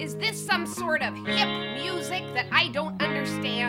Is this some sort of hip music that I don't understand?